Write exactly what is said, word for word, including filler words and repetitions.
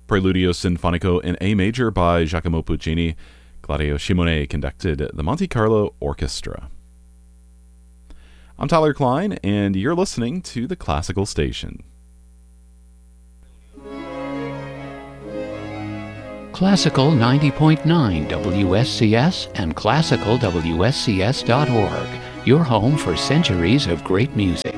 Preludio Sinfonico in A major by Giacomo Puccini. Claudio Shimone conducted the Monte Carlo Orchestra. I'm Tyler Klein, and you're listening to The Classical Station. Classical ninety point nine W S C S and classical W S C S dot org, your home for centuries of great music.